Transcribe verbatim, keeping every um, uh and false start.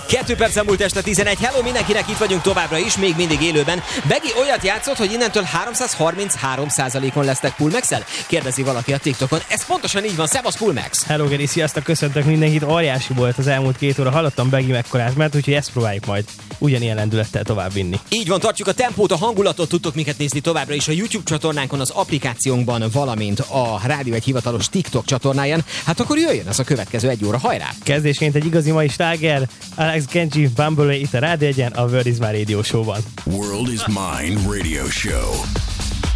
Kettő perc múlt este tizenegy. Hello mindenkinek, itt vagyunk továbbra is, még mindig élőben. Begi olyat játszott, hogy innentől háromszázharminchárom százalékon lesztek Pulmax-el? Kérdezi valaki a TikTokon. Ez pontosan így van. Szevasz Pulmax! Hello Geri, sziasztok, köszöntök mindenkit. Óriási volt az elmúlt két óra. Hallottam Begi mekkorát, mert úgyhogy ezt próbáljuk majd ugyanilyen lendülettel tovább vinni. Így van, tartjuk a tempót, a hangulatot, tudtok minket nézni továbbra is a YouTube csatornánkon, az applikációnkban, valamint a Rádió egy hivatalos TikTok csatornáján. Hát akkor jöjjön az a következő egy óra, hajrá! Kezdésként egy igazi mai sláger, Alex Genji, Bumblebee itt a Rádió egyen, a World is My Radio Show-ban. World is Mine Radio Show.